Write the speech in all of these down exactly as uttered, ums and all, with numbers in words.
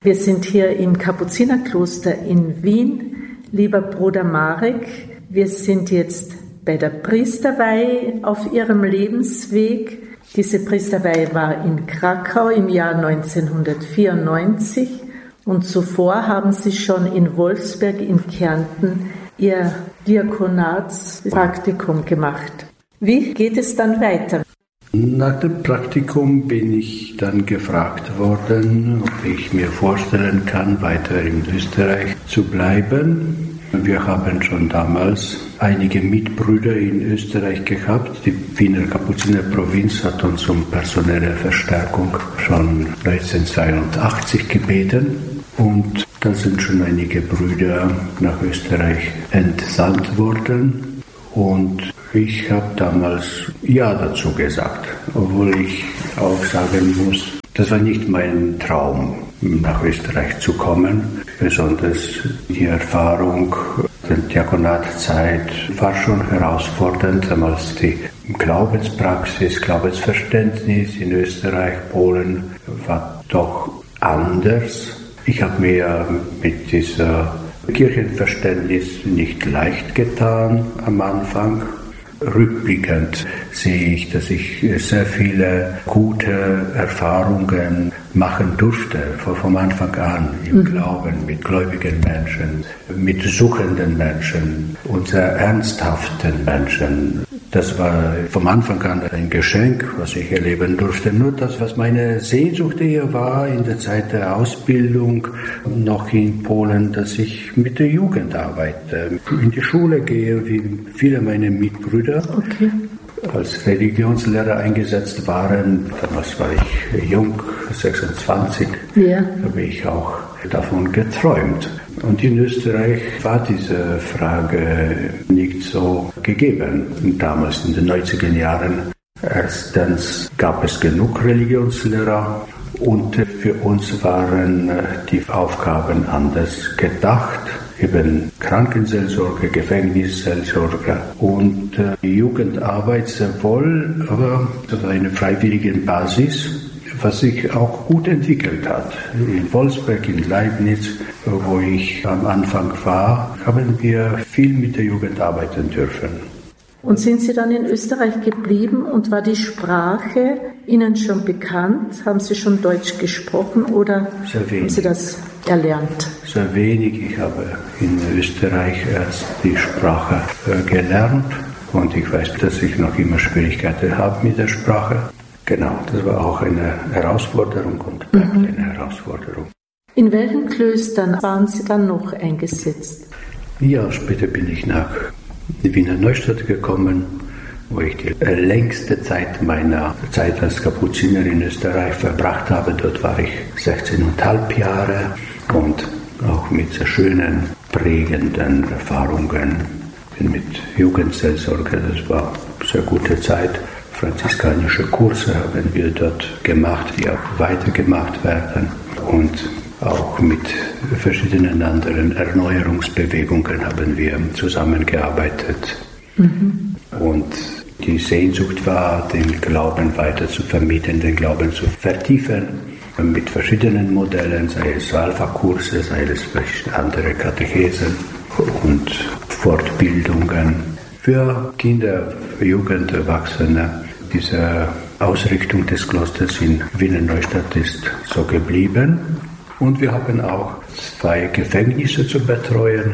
Wir sind hier im Kapuzinerkloster in Wien. Lieber Bruder Marek, wir sind jetzt bei der Priesterweihe auf Ihrem Lebensweg. Diese Priesterweihe war in Krakau im Jahr neunzehnhundertvierundneunzig und zuvor haben Sie schon in Wolfsberg in Kärnten Ihr Diakonatspraktikum gemacht. Wie geht es dann weiter? Nach dem Praktikum bin ich dann gefragt worden, ob ich mir vorstellen kann, weiter in Österreich zu bleiben. Wir haben schon damals einige Mitbrüder in Österreich gehabt. Die Wiener Kapuzinerprovinz hat uns um personelle Verstärkung schon neunzehnhundertzweiundachtzig gebeten. Und da sind schon einige Brüder nach Österreich entsandt worden. Und ich habe damals Ja dazu gesagt, obwohl ich auch sagen muss, das war nicht mein Traum, nach Österreich zu kommen. Besonders die Erfahrung der Diakonatzeit war schon herausfordernd, damals die Glaubenspraxis, Glaubensverständnis in Österreich, Polen war doch anders. Ich habe mir mit dieser Kirchenverständnis nicht leicht getan am Anfang. Rückblickend sehe ich, dass ich sehr viele gute Erfahrungen machen durfte, vom Anfang an im mhm. Glauben, mit gläubigen Menschen, mit suchenden Menschen und sehr ernsthaften Menschen. Das war vom Anfang an ein Geschenk, was ich erleben durfte. Nur das, was meine Sehnsucht eher war in der Zeit der Ausbildung, noch in Polen, dass ich mit der Jugend arbeite, in die Schule gehe, wie viele meiner Mitbrüder. Okay. Als Religionslehrer eingesetzt waren. Damals war ich jung, sechsundzwanzig, ja. Habe ich auch davon geträumt. Und in Österreich war diese Frage nicht so gegeben. Damals in den neunziger Jahren. Erstens gab es genug Religionslehrer und für uns waren die Aufgaben anders gedacht. Eben Krankenseelsorge, Gefängnisseelsorge und äh, Jugendarbeit sehr wohl, aber auf einer freiwilligen Basis, was sich auch gut entwickelt hat. In Wolfsberg, in Leibniz, wo ich am Anfang war, haben wir viel mit der Jugend arbeiten dürfen. Und sind Sie dann in Österreich geblieben und war die Sprache Ihnen schon bekannt? Haben Sie schon Deutsch gesprochen oder haben Sie das erlernt? Sehr wenig. Ich habe in Österreich erst die Sprache äh, gelernt und ich weiß, dass ich noch immer Schwierigkeiten habe mit der Sprache. Genau, das war auch eine Herausforderung und bleibt mhm. eine Herausforderung. In welchen Klöstern waren Sie dann noch eingesetzt? Ja, später bin ich nach Wiener Neustadt gekommen, wo ich die längste Zeit meiner Zeit als Kapuziner in Österreich verbracht habe. Dort war ich sechzehneinhalb Jahre und auch mit sehr schönen, prägenden Erfahrungen. Bin mit Jugendseelsorge, das war eine sehr gute Zeit. Franziskanische Kurse haben wir dort gemacht, die auch weitergemacht werden. Und auch mit verschiedenen anderen Erneuerungsbewegungen haben wir zusammengearbeitet. Mhm. Und die Sehnsucht war, den Glauben weiter zu vermitteln, den Glauben zu vertiefen, mit verschiedenen Modellen, sei es Alpha-Kurse, sei es andere Katechesen und Fortbildungen für Kinder, Jugend, Erwachsene. Diese Ausrichtung des Klosters in Wiener Neustadt ist so geblieben. Und wir haben auch zwei Gefängnisse zu betreuen,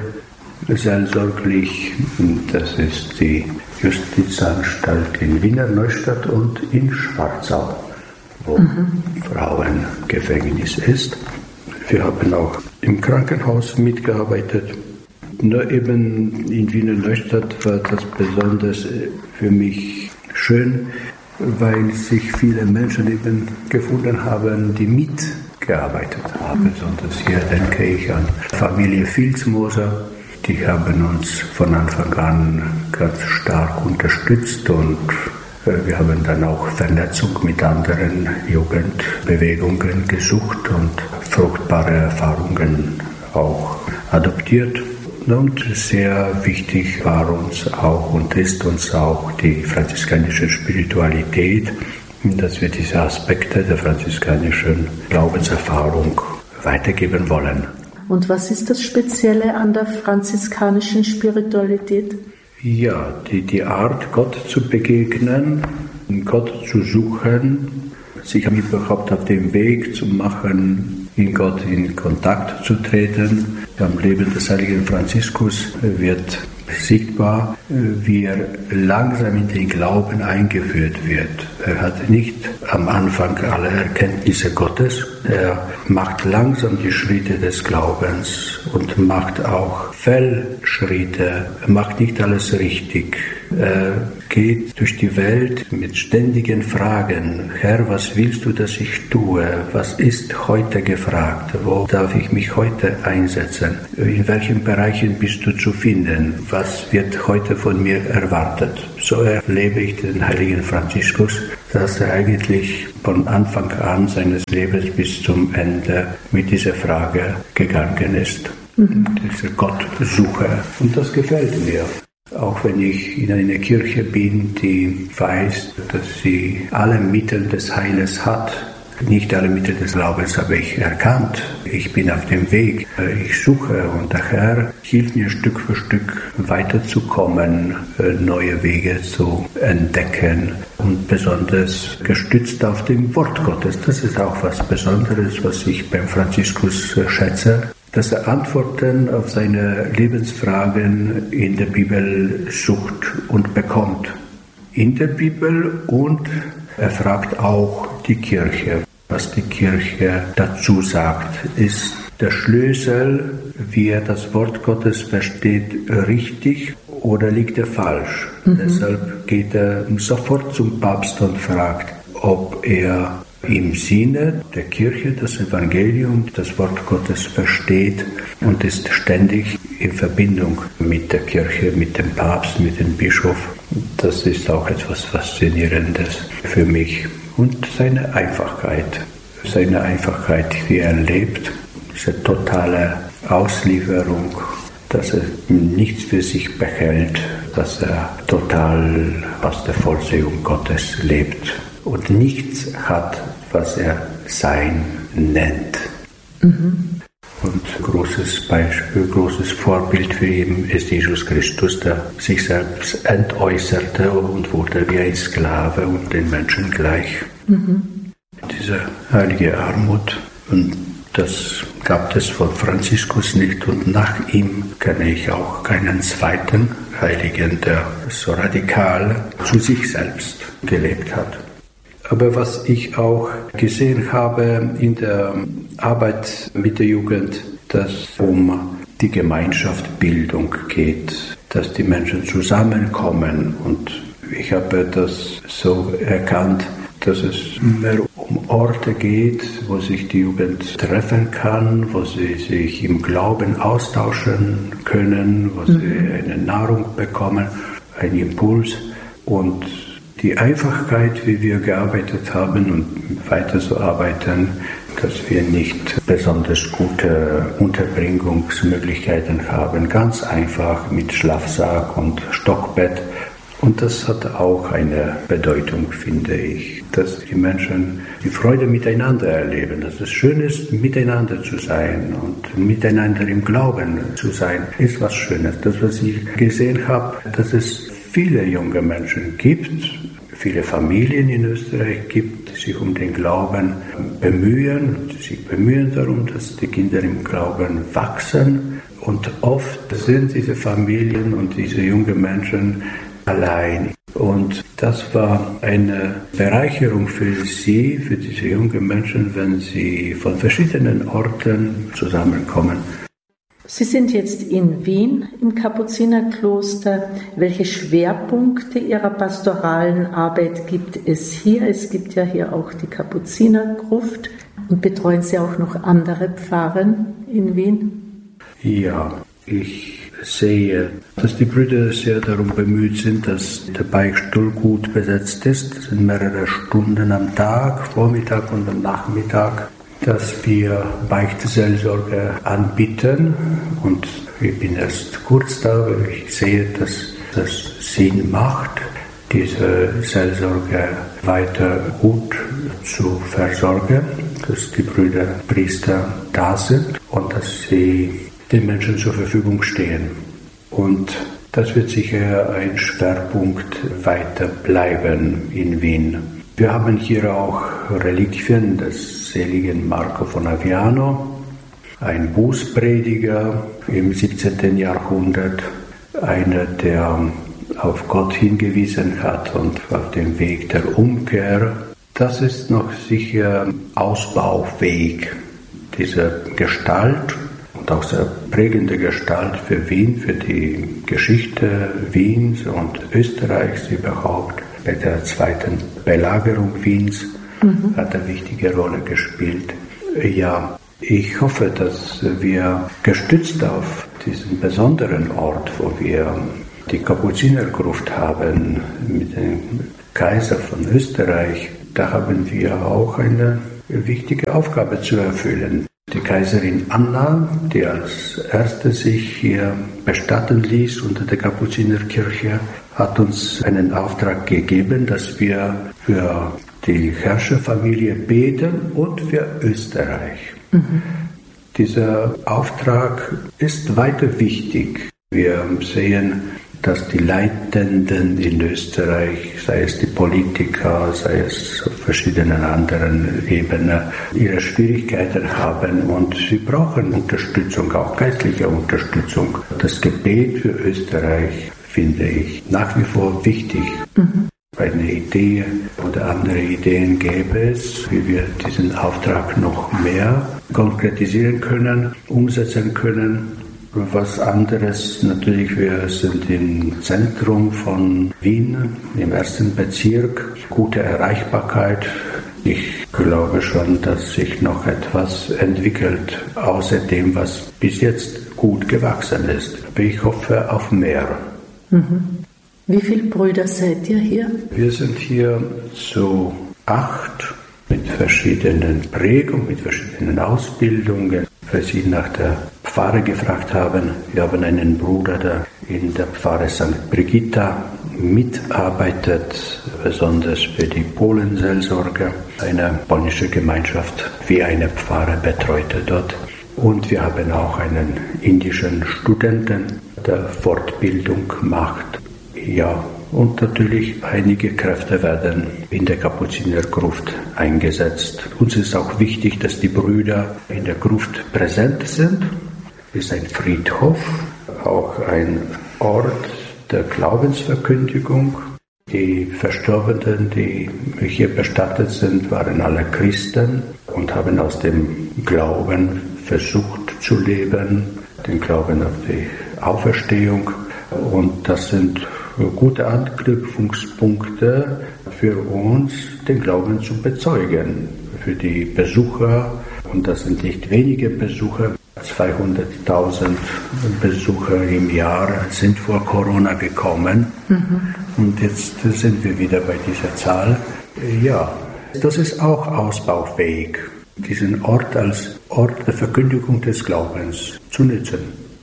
seelsorglich. Das ist die Justizanstalt in Wiener Neustadt und in Schwarzau, wo mhm. Frauengefängnis ist. Wir haben auch im Krankenhaus mitgearbeitet. Nur eben in Wiener Neustadt war das besonders für mich schön, weil sich viele Menschen eben gefunden haben, die mitgearbeitet haben. Besonders hier denke ich an Familie Filzmoser. Die haben uns von Anfang an ganz stark unterstützt und wir haben dann auch Vernetzung mit anderen Jugendbewegungen gesucht und fruchtbare Erfahrungen auch adoptiert. Und sehr wichtig war uns auch und ist uns auch die franziskanische Spiritualität, dass wir diese Aspekte der franziskanischen Glaubenserfahrung weitergeben wollen. Und was ist das Spezielle an der franziskanischen Spiritualität? Ja, die, die Art, Gott zu begegnen, Gott zu suchen, sich überhaupt auf den Weg zu machen, in Gott in Kontakt zu treten. Am Leben des heiligen Franziskus wird sichtbar, wie er langsam in den Glauben eingeführt wird. Er hat nicht am Anfang alle Erkenntnisse Gottes. Er macht langsam die Schritte des Glaubens und macht auch Fehlschritte. Er macht nicht alles richtig. Er geht durch die Welt mit ständigen Fragen. Herr, was willst du, dass ich tue? Was ist heute gefragt? Wo darf ich mich heute einsetzen? In welchen Bereichen bist du zu finden? Was wird heute von mir erwartet? So erlebe ich den heiligen Franziskus, dass er eigentlich von Anfang an seines Lebens bis zum Ende mit dieser Frage gegangen ist. Mhm. Diese Gottsuche. Und das gefällt mir. Auch wenn ich in einer Kirche bin, die weiß, dass sie alle Mittel des Heiles hat. Nicht alle Mittel des Glaubens habe ich erkannt. Ich bin auf dem Weg. Ich suche und der Herr hilft mir Stück für Stück weiterzukommen, neue Wege zu entdecken und besonders gestützt auf dem Wort Gottes. Das ist auch was Besonderes, was ich beim Franziskus schätze, dass er Antworten auf seine Lebensfragen in der Bibel sucht und bekommt. In der Bibel, und er fragt auch die Kirche. Was die Kirche dazu sagt, ist der Schlüssel, wie er das Wort Gottes versteht, richtig oder liegt er falsch? Mhm. Deshalb geht er sofort zum Papst und fragt, ob er im Sinne der Kirche das Evangelium, das Wort Gottes versteht und ist ständig in Verbindung mit der Kirche, mit dem Papst, mit dem Bischof. Das ist auch etwas Faszinierendes für mich. Und seine Einfachkeit, seine Einfachheit, wie er lebt, diese totale Auslieferung, dass er nichts für sich behält, dass er total aus der Vollsehung Gottes lebt und nichts hat, was er Sein nennt. Mhm. Und großes Beispiel, großes Vorbild für ihn ist Jesus Christus, der sich selbst entäußerte und wurde wie ein Sklave und den Menschen gleich. Mhm. Diese heilige Armut, und das gab es von Franziskus nicht, und nach ihm kenne ich auch keinen zweiten Heiligen, der so radikal zu sich selbst gelebt hat. Aber was ich auch gesehen habe in der Arbeit mit der Jugend, dass es um die Gemeinschaftsbildung geht, dass die Menschen zusammenkommen. Und ich habe das so erkannt, dass es mehr um Orte geht, wo sich die Jugend treffen kann, wo sie sich im Glauben austauschen können, wo sie eine Nahrung bekommen, einen Impuls. Und die Einfachkeit, wie wir gearbeitet haben und weiter so arbeiten, dass wir nicht besonders gute Unterbringungsmöglichkeiten haben, ganz einfach mit Schlafsack und Stockbett. Und das hat auch eine Bedeutung, finde ich, dass die Menschen die Freude miteinander erleben, dass es schön ist, miteinander zu sein und miteinander im Glauben zu sein, ist was Schönes. Das, was ich gesehen habe, dass es viele junge Menschen gibt, viele Familien in Österreich gibt, die sich um den Glauben bemühen, die sich bemühen darum, dass die Kinder im Glauben wachsen. Und oft sind diese Familien und diese jungen Menschen allein. Und das war eine Bereicherung für sie, für diese jungen Menschen, wenn sie von verschiedenen Orten zusammenkommen. Sie sind jetzt in Wien im Kapuzinerkloster. Welche Schwerpunkte Ihrer pastoralen Arbeit gibt es hier? Es gibt ja hier auch die Kapuzinergruft. Und betreuen Sie auch noch andere Pfarren in Wien? Ja, ich sehe, dass die Brüder sehr darum bemüht sind, dass der Beichtstuhl gut besetzt ist. Das sind mehrere Stunden am Tag, Vormittag und am Nachmittag, dass wir Beichtseelsorge anbieten. Und ich bin erst kurz da, weil ich sehe, dass das Sinn macht, diese Seelsorge weiter gut zu versorgen. dass die Brüder Priester da sind und dass sie den Menschen zur Verfügung stehen. Und das wird sicher ein Schwerpunkt weiter bleiben in Wien. Wir haben hier auch Reliquien des seligen Marco von Aviano, ein Bußprediger im siebzehnten Jahrhundert, einer, der auf Gott hingewiesen hat und auf dem Weg der Umkehr. Das ist noch sicher ausbaufähig, diese Gestalt und auch sehr prägende Gestalt für Wien, für die Geschichte Wiens und Österreichs überhaupt. Bei der zweiten Belagerung Wiens mhm. hat eine wichtige Rolle gespielt. Ja, ich hoffe, dass wir gestützt auf diesen besonderen Ort, wo wir die Kapuzinergruft haben mit dem Kaiser von Österreich, da haben wir auch eine wichtige Aufgabe zu erfüllen. Die Kaiserin Anna, die als erste sich hier bestatten ließ unter der Kapuzinerkirche, hat uns einen Auftrag gegeben, dass wir für die Herrscherfamilie beten und für Österreich. Mhm. Dieser Auftrag ist weiter wichtig. Wir sehen, dass die Leitenden in Österreich, sei es die Politiker, sei es auf verschiedenen anderen Ebenen, ihre Schwierigkeiten haben und sie brauchen Unterstützung, auch geistliche Unterstützung. Das Gebet für Österreich finde ich nach wie vor wichtig. Mhm. Eine Idee oder andere Ideen gäbe es, wie wir diesen Auftrag noch mehr konkretisieren können, umsetzen können. Was anderes natürlich, wir sind im Zentrum von Wien, im ersten Bezirk, gute Erreichbarkeit. Ich glaube schon, dass sich noch etwas entwickelt, außer dem, was bis jetzt gut gewachsen ist. Ich hoffe auf mehr. Mhm. Wie viele Brüder seid ihr hier? Wir sind hier zu acht mit verschiedenen Prägungen, mit verschiedenen Ausbildungen. Weil Sie nach der Pfarre gefragt haben, wir haben einen Bruder, der in der Pfarre Sankt Brigitta mitarbeitet, besonders für die Polenseelsorge. Eine polnische Gemeinschaft wie eine Pfarre betreute dort. Und wir haben auch einen indischen Studenten, der Fortbildung macht. Ja, und natürlich einige Kräfte werden in der Kapuzinergruft eingesetzt. Uns ist auch wichtig, dass die Brüder in der Gruft präsent sind. Es ist ein Friedhof, auch ein Ort der Glaubensverkündigung. Die Verstorbenen, die hier bestattet sind, waren alle Christen und haben aus dem Glauben versucht zu leben, den Glauben auf die Auferstehung. Und das sind gute Anknüpfungspunkte für uns, den Glauben zu bezeugen. Für die Besucher, und das sind nicht wenige Besucher, zweihunderttausend Besucher im Jahr sind vor Corona gekommen. Mhm. Und jetzt sind wir wieder bei dieser Zahl. Ja, das ist auch ausbaufähig, diesen Ort als Ort der Verkündigung des Glaubens zu nutzen.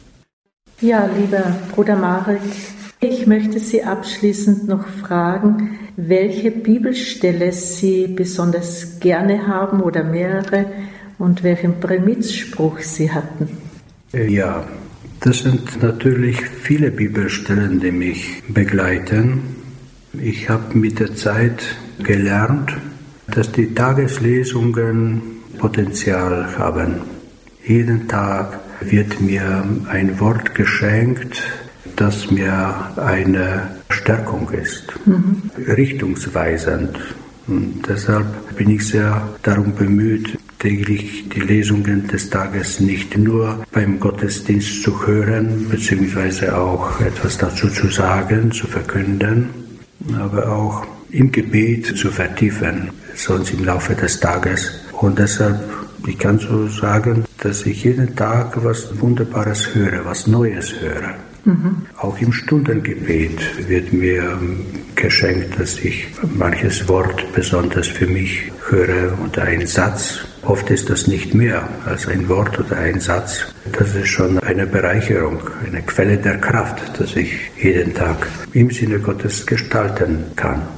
Ja, lieber Bruder Marek, ich möchte Sie abschließend noch fragen, welche Bibelstelle Sie besonders gerne haben oder mehrere und welchen Prämizspruch Sie hatten. Ja, das sind natürlich viele Bibelstellen, die mich begleiten. Ich habe mit der Zeit gelernt, dass die Tageslesungen Potenzial haben. Jeden Tag wird mir ein Wort geschenkt, das mir eine Stärkung ist, mhm. richtungsweisend. Und deshalb bin ich sehr darum bemüht, täglich die Lesungen des Tages nicht nur beim Gottesdienst zu hören, beziehungsweise auch etwas dazu zu sagen, zu verkünden, aber auch im Gebet zu vertiefen, sonst im Laufe des Tages. Und deshalb, ich kann so sagen, dass ich jeden Tag was Wunderbares höre, was Neues höre. Mhm. Auch im Stundengebet wird mir geschenkt, dass ich manches Wort besonders für mich höre oder einen Satz. Oft ist das nicht mehr als ein Wort oder ein Satz. Das ist schon eine Bereicherung, eine Quelle der Kraft, dass ich jeden Tag im Sinne Gottes gestalten kann.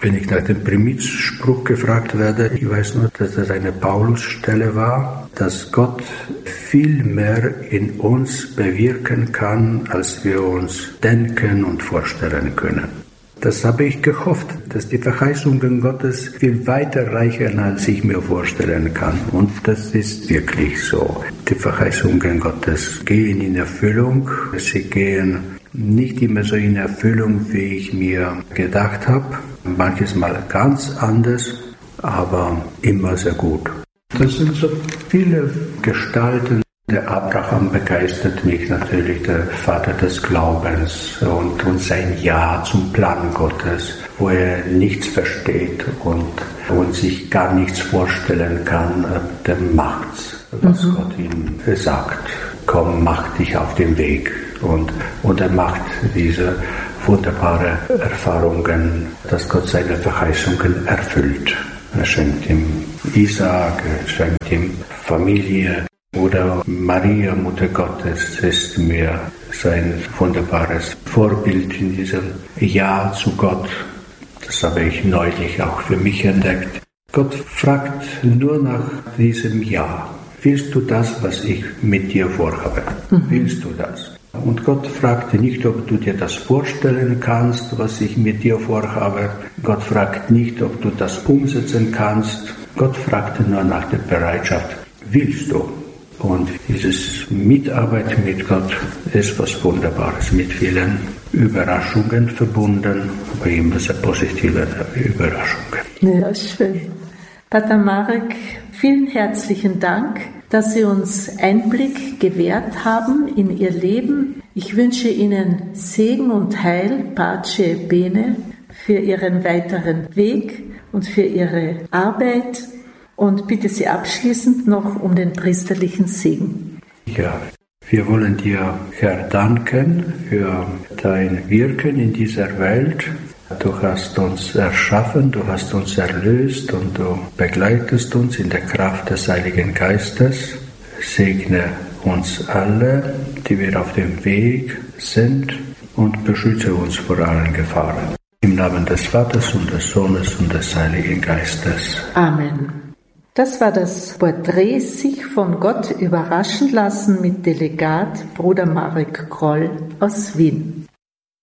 Wenn ich nach dem Primizspruch gefragt werde, ich weiß nur, dass das eine Paulusstelle war, dass Gott viel mehr in uns bewirken kann, als wir uns denken und vorstellen können. Das habe ich gehofft, dass die Verheißungen Gottes viel weiter reichen, als ich mir vorstellen kann. Und das ist wirklich so. Die Verheißungen Gottes gehen in Erfüllung. Sie gehen nicht immer so in Erfüllung, wie ich mir gedacht habe. Manches Mal ganz anders, aber immer sehr gut. Das sind so viele Gestalten. Der Abraham begeistert mich natürlich, der Vater des Glaubens und, und sein Ja zum Plan Gottes, wo er nichts versteht und, und sich gar nichts vorstellen kann, der macht's, was mhm. Gott ihm sagt. Komm, mach dich auf den Weg. Und, und er macht diese wunderbare Erfahrungen, dass Gott seine Verheißungen erfüllt. Er schenkt ihm Isaak, er schenkt ihm Familie. Oder Maria, Mutter Gottes, ist mir sein wunderbares Vorbild in diesem Ja zu Gott. Das habe ich neulich auch für mich entdeckt. Gott fragt nur nach diesem Ja. Willst du das, was ich mit dir vorhabe? Mhm. Willst du das? Und Gott fragte nicht, ob du dir das vorstellen kannst, was ich mit dir vorhabe. Gott fragt nicht, ob du das umsetzen kannst. Gott fragte nur nach der Bereitschaft, willst du? Und dieses Mitarbeit mit Gott ist was Wunderbares, mit vielen Überraschungen verbunden, aber immer sehr positive Überraschungen. Ja, schön. Pater Marek, vielen herzlichen Dank, dass Sie uns Einblick gewährt haben in Ihr Leben. Ich wünsche Ihnen Segen und Heil, Pace e Bene, für Ihren weiteren Weg und für Ihre Arbeit. Und bitte Sie abschließend noch um den priesterlichen Segen. Ja, wir wollen dir, Herr, danken für dein Wirken in dieser Welt. Du hast uns erschaffen, du hast uns erlöst und du begleitest uns in der Kraft des Heiligen Geistes. Segne uns alle, die wir auf dem Weg sind, und beschütze uns vor allen Gefahren. Im Namen des Vaters und des Sohnes und des Heiligen Geistes. Amen. Das war das Porträt sich von Gott überraschen lassen mit Delegat Bruder Marek Groll aus Wien.